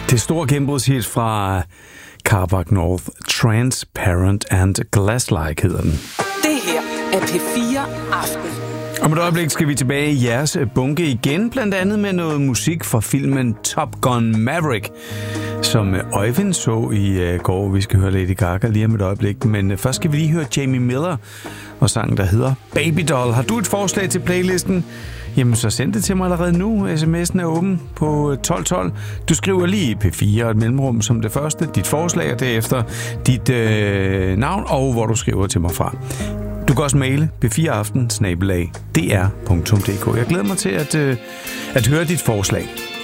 Det store gennembrudshit fra Carbac North, Transparent and Glass-like hedder den. Det her er P4 Aften. Om et øjeblik skal vi tilbage i jeres bunke igen, blandt andet med noget musik fra filmen Top Gun Maverick, som Øjvind så i går. Vi skal høre Lady Gaga lige om et øjeblik, men først skal vi lige høre Jamie Miller og sangen, der hedder Baby Doll. Har du et forslag til playlisten? Jamen, så send det til mig allerede nu. SMS'en er åben på 1212. Du skriver lige P4 og et mellemrum som det første, dit forslag, og derefter dit navn og hvor du skriver til mig fra. Du kan også maile p4aften@dr.dk. Jeg glæder mig til at høre dit forslag.